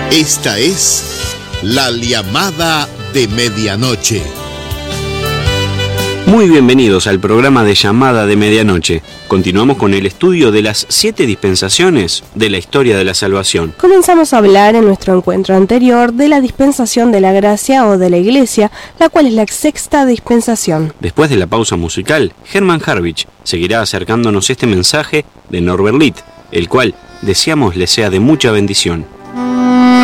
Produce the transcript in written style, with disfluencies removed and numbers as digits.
Esta es la llamada de medianoche. Muy bienvenidos al programa de Llamada de Medianoche. Continuamos con el estudio de las 7 dispensaciones de la historia de la salvación. Comenzamos a hablar en nuestro encuentro anterior de la dispensación de la gracia o de la iglesia, la cual es la 6ª dispensación. Después de la pausa musical, Hermann Harwich seguirá acercándonos este mensaje de Norbert Litt, el cual deseamos le sea de mucha bendición.